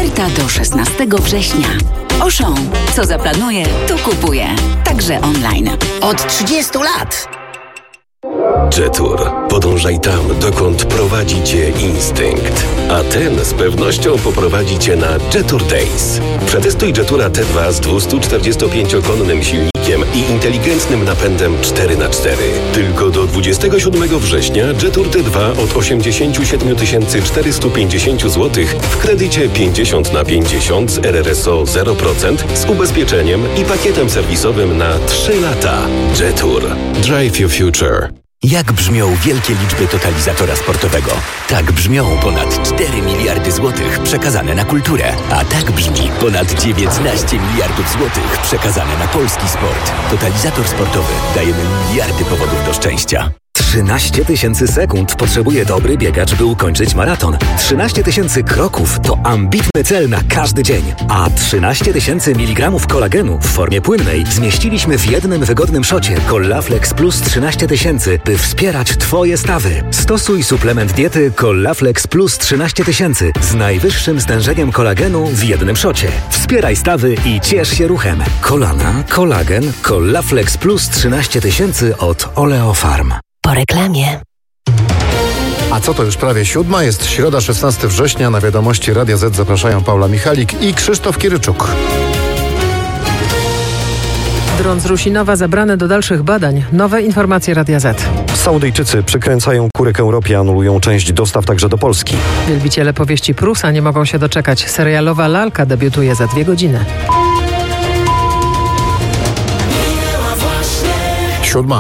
Oferta do 16 września. Auchan. Co zaplanuje, to kupuje. Także online. Od 30 lat. Jetour. Podążaj tam, dokąd prowadzi Cię instynkt. A ten z pewnością poprowadzi Cię na Jetour Days. Przetestuj Jetoura T2 z 245-konnym silnikiem i inteligentnym napędem 4x4. Tylko do 27 września Jetour T2 od 87 450 zł w kredycie 50/50 z RRSO 0% z ubezpieczeniem i pakietem serwisowym na 3 lata. Jetour. Drive your future. Jak brzmią wielkie liczby totalizatora sportowego? Tak brzmią ponad 4 miliardy złotych przekazane na kulturę. A tak brzmi ponad 19 miliardów złotych przekazane na polski sport. Totalizator sportowy. Dajemy miliardy powodów do szczęścia. 13 000 sekund potrzebuje dobry biegacz, by ukończyć maraton. 13 000 kroków to ambitny cel na każdy dzień. A 13 000 mg kolagenu w formie płynnej zmieściliśmy w jednym wygodnym szocie Collaflex Plus 13 000, by wspierać Twoje stawy. Stosuj suplement diety Collaflex Plus 13 000 z najwyższym stężeniem kolagenu w jednym szocie. Wspieraj stawy i ciesz się ruchem. Kolana, kolagen, Collaflex Plus 13 000 od Oleofarm. Po reklamie. A co to już prawie 7? Jest środa, 16 września. Na wiadomości Radia Z zapraszają Paula Michalik i Krzysztof Kiryczuk. Dron z Rusinowa zabrany do dalszych badań. Nowe informacje Radia Z. Saudyjczycy przykręcają kurek Europie, anulują część dostaw także do Polski. Wielbiciele powieści Prusa nie mogą się doczekać. Serialowa Lalka debiutuje za 2 godziny. 7.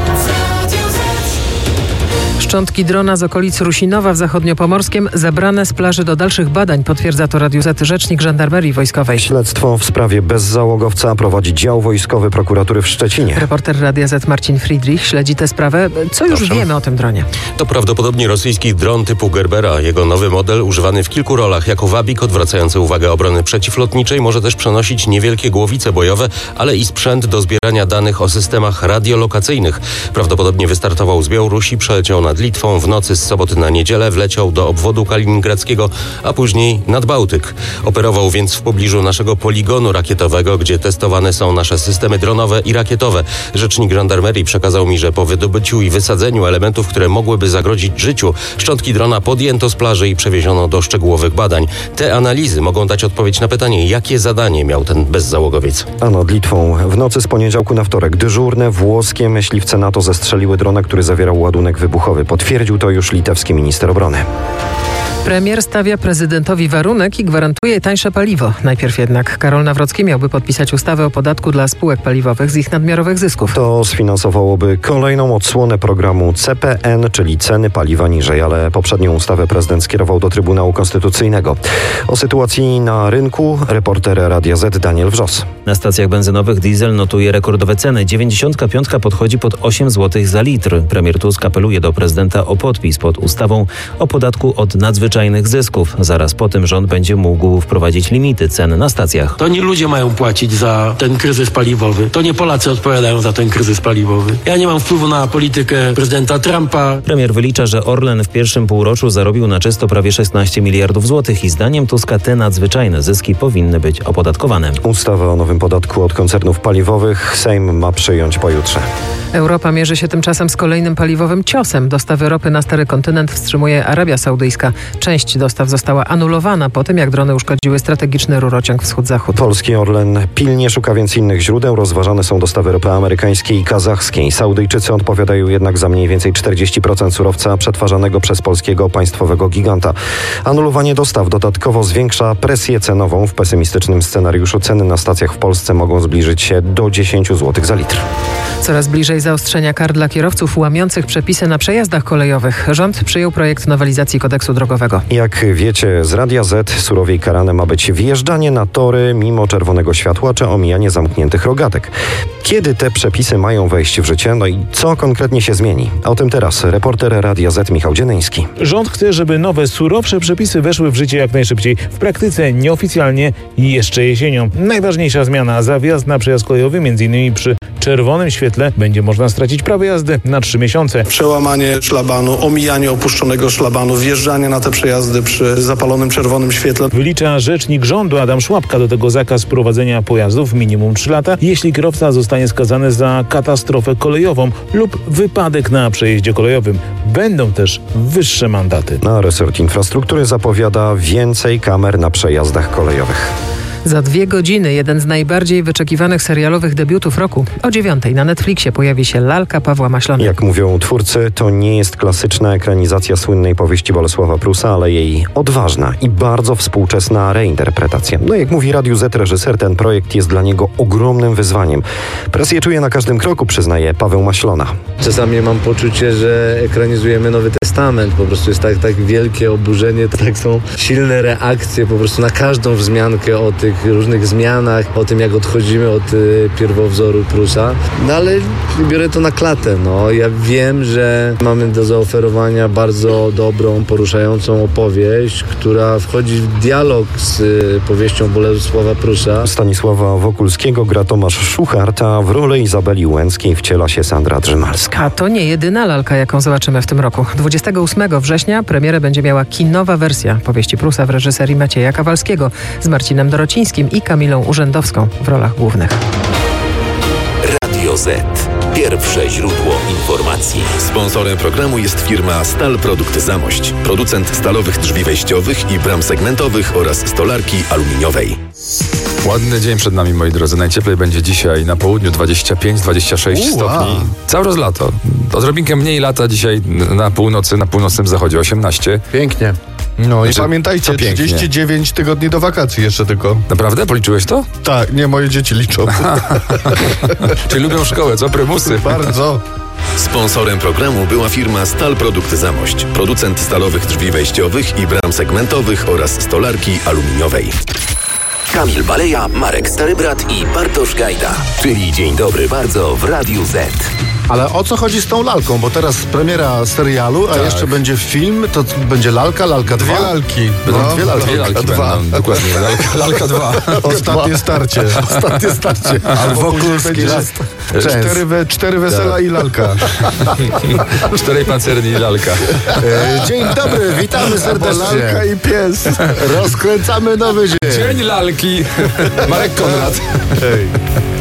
Szczątki drona z okolic Rusinowa w Zachodniopomorskiem zabrane z plaży do dalszych badań, potwierdza to Radiu Z rzecznik Żandarmerii Wojskowej. Śledztwo w sprawie bezzałogowca prowadzi dział wojskowy prokuratury w Szczecinie. Reporter Radia Z Marcin Friedrich śledzi tę sprawę. Co już wiemy o tym dronie? To prawdopodobnie rosyjski dron typu Gerbera. Jego nowy model, używany w kilku rolach jako wabik odwracający uwagę obrony przeciwlotniczej, może też przenosić niewielkie głowice bojowe, ale i sprzęt do zbierania danych o systemach radiolokacyjnych. Prawdopodobnie wystartował z Białorusi, przeleciał nad Litwą, w nocy z soboty na niedzielę wleciał do obwodu kaliningradzkiego, a później nad Bałtyk. Operował więc w pobliżu naszego poligonu rakietowego, gdzie testowane są nasze systemy dronowe i rakietowe. Rzecznik Żandarmerii przekazał mi, że po wydobyciu i wysadzeniu elementów, które mogłyby zagrozić życiu, szczątki drona podjęto z plaży i przewieziono do szczegółowych badań. Te analizy mogą dać odpowiedź na pytanie, jakie zadanie miał ten bezzałogowiec. A nad Litwą w nocy z poniedziałku na wtorek dyżurne włoskie myśliwce NATO zestrzeliły drona, który zawierał ładunek wybuchowy. Potwierdził to już litewski minister obrony. Premier stawia prezydentowi warunek i gwarantuje tańsze paliwo. Najpierw jednak Karol Nawrocki miałby podpisać ustawę o podatku dla spółek paliwowych z ich nadmiarowych zysków. To sfinansowałoby kolejną odsłonę programu CPN, czyli ceny paliwa niżej, ale poprzednią ustawę prezydent skierował do Trybunału Konstytucyjnego. O sytuacji na rynku reporter Radia Z Daniel Wrzos. Na stacjach benzynowych diesel notuje rekordowe ceny. 95 podchodzi pod 8 zł za litr. Premier Tusk apeluje do prezydenta o podpis pod ustawą o podatku od nadzwyczajnych zysków. Zaraz po tym rząd będzie mógł wprowadzić limity cen na stacjach. To nie ludzie mają płacić za ten kryzys paliwowy. To nie Polacy odpowiadają za ten kryzys paliwowy. Ja nie mam wpływu na politykę prezydenta Trumpa. Premier wylicza, że Orlen w pierwszym półroczu zarobił na czysto prawie 16 miliardów złotych i zdaniem Tuska te nadzwyczajne zyski powinny być opodatkowane. Ustawę o nowym podatku od koncernów paliwowych Sejm ma przyjąć pojutrze. Europa mierzy się tymczasem z kolejnym paliwowym ciosem. Dostawy ropy na Stary Kontynent wstrzymuje Arabia Saudyjska. Część dostaw została anulowana po tym, jak drony uszkodziły strategiczny rurociąg wschód-zachód. Polski Orlen pilnie szuka więc innych źródeł. Rozważane są dostawy ropy amerykańskiej i kazachskiej. Saudyjczycy odpowiadają jednak za mniej więcej 40% surowca przetwarzanego przez polskiego państwowego giganta. Anulowanie dostaw dodatkowo zwiększa presję cenową. W pesymistycznym scenariuszu ceny na stacjach w Polsce mogą zbliżyć się do 10 zł za litr. Coraz bliżej zaostrzenia kar dla kierowców łamiących przepisy na przejazdach kolejowych. Rząd przyjął projekt nowelizacji kodeksu drogowego. Jak wiecie z Radia Z, surowiej karane ma być wjeżdżanie na tory mimo czerwonego światła czy omijanie zamkniętych rogatek. Kiedy te przepisy mają wejść w życie? No i co konkretnie się zmieni? O tym teraz reporter Radia Z Michał Dzienyński. Rząd chce, żeby nowe, surowsze przepisy weszły w życie jak najszybciej. W praktyce nieoficjalnie jeszcze jesienią. Najważniejsza zmiana: za wjazd na przejazd kolejowy, m.in. przy czerwonym świetle będzie można stracić prawo jazdy na 3 miesiące. Przełamanie szlabanu, omijanie opuszczonego szlabanu, wjeżdżanie na te przejazdy przy zapalonym czerwonym świetle. Wylicza rzecznik rządu Adam Szłapka. Do tego zakaz prowadzenia pojazdów minimum 3 lata, jeśli kierowca zostanie skazany za katastrofę kolejową lub wypadek na przejeździe kolejowym. Będą też wyższe mandaty. A resort infrastruktury zapowiada więcej kamer na przejazdach kolejowych. Za 2 godziny jeden z najbardziej wyczekiwanych serialowych debiutów roku. O 9:00 na Netflixie pojawi się Lalka Pawła Maślonego. Jak mówią twórcy, to nie jest klasyczna ekranizacja słynnej powieści Bolesława Prusa, ale jej odważna i bardzo współczesna reinterpretacja. No jak mówi Radiu Z reżyser, ten projekt jest dla niego ogromnym wyzwaniem. Presję czuje na każdym kroku, przyznaje Paweł Maślona. Czasami mam poczucie, że ekranizujemy Nowy Testament. Po prostu jest tak wielkie oburzenie, tak są silne reakcje po prostu na każdą wzmiankę o tych różnych zmianach, o tym jak odchodzimy od pierwowzoru Prusa. No ale biorę to na klatę. No. Ja wiem, że mamy do zaoferowania bardzo dobrą, poruszającą opowieść, która wchodzi w dialog z powieścią Bolesława Prusa. Stanisława Wokulskiego gra Tomasz Szuchart, a w rolę Izabeli Łęckiej wciela się Sandra Drzymalska. A to nie jedyna lalka, jaką zobaczymy w tym roku. 28 września premierę będzie miała kinowa wersja powieści Prusa w reżyserii Macieja Kawalskiego z Marcinem Dorocińskim i Kamilą Urzędowską w rolach głównych. Radio Z. Pierwsze źródło informacji. Sponsorem programu jest firma Stal Produkty Zamość. Producent stalowych drzwi wejściowych i bram segmentowych oraz stolarki aluminiowej. Ładny dzień przed nami, moi drodzy. Najcieplej będzie dzisiaj na południu 25-26 stopni. Cały czas lato. Odrobinkę mniej lata dzisiaj na północy, na północnym zachodzie 18. Pięknie. No i pamiętajcie, 39 tygodni do wakacji jeszcze tylko. Naprawdę? Policzyłeś to? Tak, nie, moje dzieci liczą. Czyli lubią szkołę, co? Prymusy. Bardzo. Sponsorem programu była firma Stal Produkty Zamość. Producent stalowych drzwi wejściowych i bram segmentowych oraz stolarki aluminiowej. Kamil Baleja, Marek Starybrat i Bartosz Gajda. Czyli Dzień Dobry Bardzo w Radiu Z. Ale o co chodzi z tą lalką? Bo teraz premiera serialu, a jeszcze będzie film, to będzie Lalka 2. Dwie lalki. Będą dwie lalki. Dwie lalki będą, dokładnie. Lalka 2. Ostatnie starcie. Ostatnie starcie. Wokulski raz. 4 wesela i lalka. 4 pancerni i lalka. Dzień dobry, witamy serdecznie. Lalka i pies. Rozkręcamy nowy dzień. Dzień lalki. Marek Konrad. Hej.